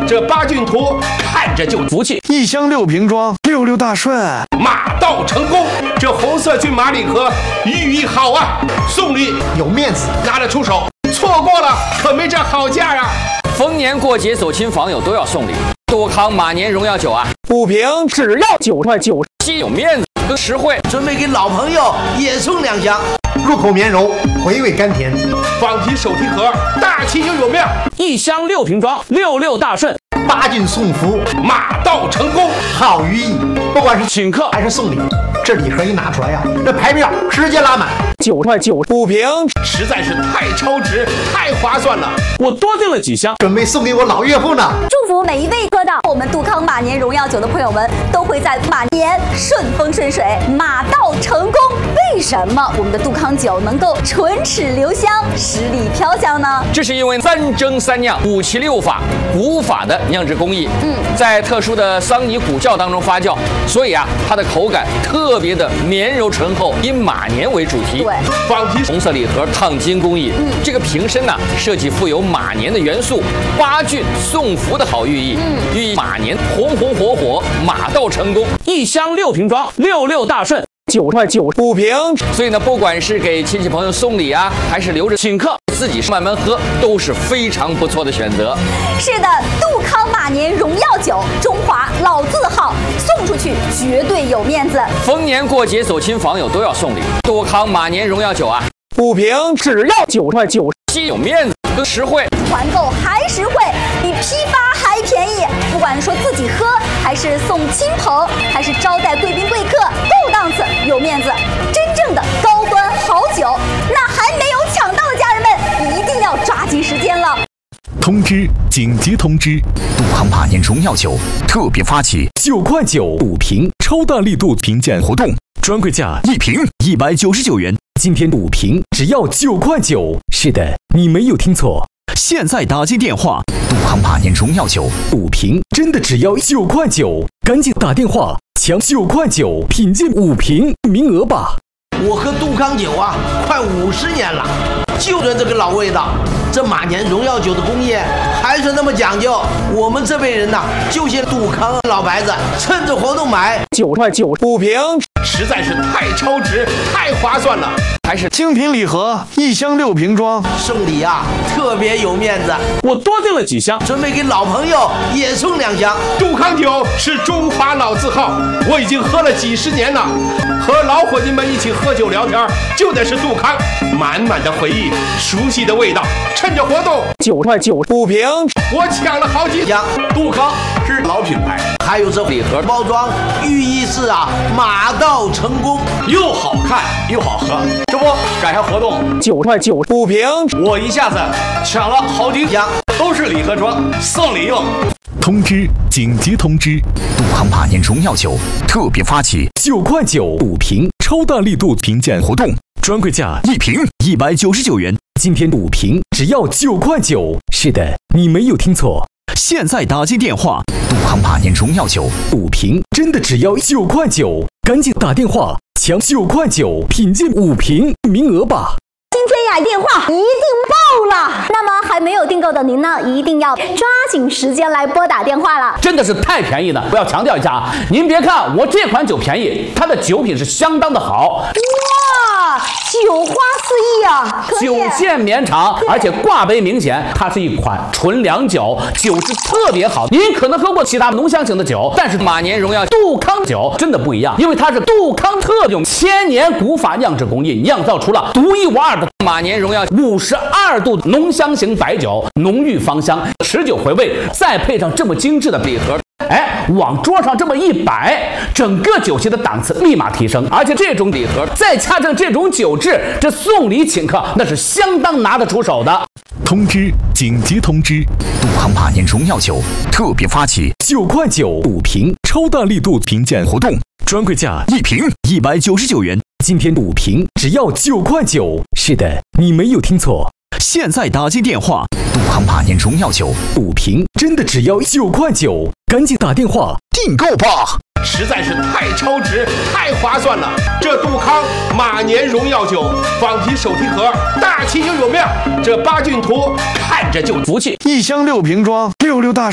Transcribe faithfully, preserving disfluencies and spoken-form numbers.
这八骏图看着就福气。 一箱六瓶装，六六大顺， 马到成功。这红色骏马礼盒寓意好啊，送礼有面子， 拿得出手，错过了可没这好价啊。 逢年过节走亲访友都要送礼，杜康马年荣耀酒啊， 五瓶只要九块九， 既有面子更实惠。 准备给老朋友也送两箱， 入口绵柔，回味甘甜。 仿皮手提盒，大气又有面。 一箱六瓶装，六六大顺， 八骏送福， 马到成功， 好寓意。不管是请客还是送礼，这礼盒一拿出来呀、啊，这排面直接拉满。 九块九五瓶， 实在是太超值，太划算了。 我多订了几箱， 准备送给我老岳父呢。 祝福每一位喝到我们杜康马年荣耀酒的朋友们，都会在马年顺风顺水，马到成功。为什么我们的杜康酒能够唇齿留香，十里飘香呢？ 这是因为三蒸三酿五七六法古法的酿制工艺，嗯，在特殊的桑泥古窖当中发酵，所以啊，它的口感特别的绵柔醇厚，以马年为主题。 对， 仿皮红色礼盒烫金工艺，嗯，这个瓶身呢、啊、设计富有马年的元素，八骏送福的好寓意，嗯，寓意马年红红火火，马到成功。一箱六瓶装，六六大顺。 九块九五瓶， 所以呢，不管是给亲戚朋友送礼啊，还是留着请客，自己慢慢喝，都是非常不错的选择。 是的，杜康马年荣耀酒，中华老字号，送出去绝对有面子。 逢年过节走亲访友都要送礼，杜康马年荣耀酒啊， 五瓶只要九块九， 既有面子更实惠， 团购还实惠，比批发还便宜。不管说自己喝，还是送亲朋，还是招待贵宾贵客，够档次有面子，真正的高端好酒。那还没有抢到的家人们，一定要抓紧时间了。 通知！紧急通知！杜康马年荣耀酒特别发起九块九五瓶超大力度评鉴活动，专柜价一瓶一百九十九元，今天五瓶只要九块九。是的，你没有听错，现在打进电话，杜康马年荣耀酒五瓶真的只要九块九，赶紧打电话抢九块九品鉴五瓶名额吧！ 我喝杜康酒啊，快五十年了，就着这个老味道。这马年荣耀酒的工业还是那么讲究，我们这辈人呐、啊，就些杜康老牌子，趁着活动买九块九五瓶， 实在是太超值，太划算了。 还是精品礼盒，一箱六瓶装， 送礼啊，特别有面子。 我多订了几箱， 准备给老朋友也送两箱。 杜康酒是中华老字号，我已经喝了几十年了，和老伙计们一起喝酒聊天，就得是杜康，满满的回忆，熟悉的味道。趁着活动， 九块九五瓶， 我抢了好几箱。杜康是老品牌， 还有这礼盒包装，寓意是啊，马到成功， 又好看又好喝。这不赶上活动， 九块九五瓶， 我一下子抢了好几箱，都是礼盒装，送礼用。 通知！紧急通知！杜康马年荣耀酒特别发起九块九五瓶超大力度评鉴活动，专柜价一瓶一百九十九元，今天五瓶只要九块九。是的，你没有听错，现在打进电话，杜康马年荣耀酒五瓶真的只要九块九，赶紧打电话抢九块九品鉴五瓶名额吧！ 今天呀，电话一定爆了。那么还没有订购的您呢，一定要抓紧时间来拨打电话了。 真的是太便宜了！我要强调一下啊，您别看我这款酒便宜，它的酒品是相当的好。 哇，酒花四溢啊！ 酒线绵长，而且挂杯明显，它是一款纯粮酒，酒质特别好。您可能喝过其他浓香型的酒，但是马年荣耀杜康酒真的不一样，因为它是杜康特用千年古法酿制工艺，酿造出了独一无二的马年荣耀五十二度浓香型白酒，浓郁芳香，持久回味，再配上这么精致的礼盒。哎，往桌上这么一摆，整个酒席的档次立马提升。而且这种礼盒再加上这种酒质，这送礼请客那是相当拿得出手的。 通知！紧急通知！杜康马年荣耀酒特别发起九块九五瓶超大力度评鉴活动，专柜价一瓶一百九十九元，今天五瓶只要九块九。是的，你没有听错，现在打进电话，杜康马年荣耀酒五瓶真的只要九块九，赶紧打电话订购吧！ 实在是太超值，太划算了。这杜康马年荣耀酒，仿皮手提盒，大气又有面。这八骏图看着就福气。 一箱六瓶装，六六大